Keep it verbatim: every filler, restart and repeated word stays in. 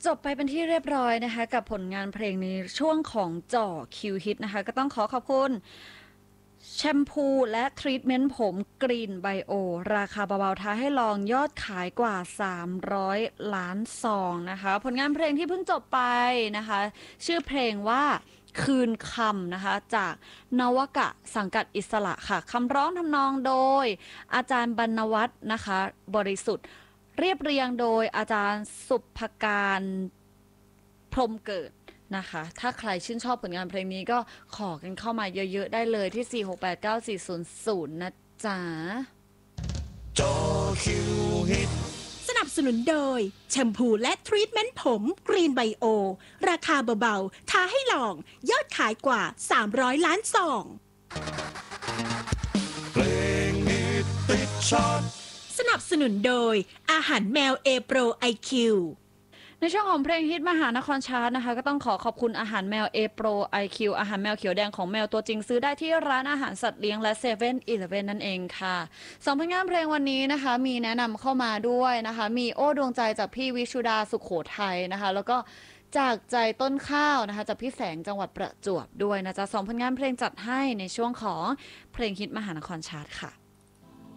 จบไปเป็นที่เรียบร้อยนะคะกับผลงานเพลงในช่วงของจ่อคิวฮิตนะคะก็ต้องขอขอบคุณแชมพูและทรีทเมนต์ผมกรีนไบโอราคาเบาๆท้าให้ลองยอดขายกว่าสามร้อยล้านซองนะคะผลงานเพลงที่เพิ่งจบไปนะคะชื่อเพลงว่าคืนคำนะคะจากนวกะสังกัดอิสระค่ะคำร้องทำนองโดยอาจารย์บรรณวัฒน์นะคะบริสุทธิ์เรียบเรียงโดยอาจารย์สุภการพรหมเกิดนะคะถ้าใครชื่นชอบผลงานเพลงนี้ก็ขอกันเข้ามาเยอะๆได้เลยที่ สี่ หก แปด เก้า สี่ ศูนย์ ศูนย์ นะจ๊ะจอคิวฮิตสนับสนุนโดยแชมพูและทรีทเมนต์ผมกรีนไบโอราคาเบาๆท้าให้ลองยอดขายกว่าสามร้อยล้านซองเพลงฮิตติดชาร์ตสนับสนุนโดยอาหารแมวเอโปรไอคิวในช่วงของเพลงฮิตมหานครชาร์ตนะคะก็ต้องขอขอบคุณอาหารแมว A Pro ไอ คิว อาหารแมวเขียวแดงของแมวตัวจริงซื้อได้ที่ร้านอาหารสัตว์เลี้ยงและเซเว่นอีเลฟเว่นนั่นเองค่ะสองผลงานเพลงวันนี้นะคะมีแนะนำเข้ามาด้วยนะคะมีโอ้ดวงใจจากพี่วิชุดาสุขโขทัยนะคะแล้วก็จากใจต้นข้าวนะคะจากพี่แสงจังหวัดประจวบด้วยนะจ๊ะสองผลงานเพลงจัดให้ในช่วงของเพลงฮิตมหานครชาร์ตค่ะ